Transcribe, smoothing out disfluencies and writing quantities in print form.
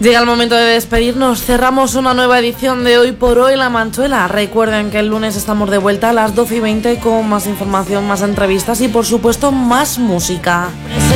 Llega el momento de despedirnos. Cerramos una nueva edición de Hoy por Hoy La Manchuela. Recuerden que el lunes estamos de vuelta a las 12:20 con más información, más entrevistas y por supuesto más música.